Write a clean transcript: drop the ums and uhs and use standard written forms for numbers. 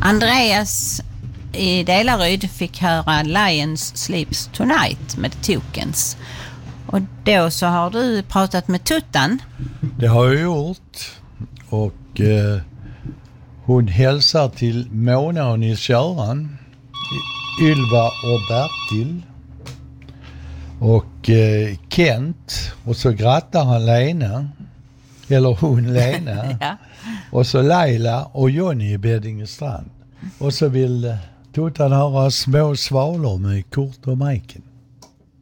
Andreas i Delaryd fick höra Lions Sleeps Tonight med Tokens. Och då så har du pratat med Tuttan. Det har jag gjort. Och hon hälsar till Mona och Nils-Göran, Ylva och Bertil och Kent. Och så grattar han Lena, eller hon Lena. Ja. Och så Laila och Jonny i Beddingestrand. Och så vill Tuttan höra Små svalor med Kurt och Majken.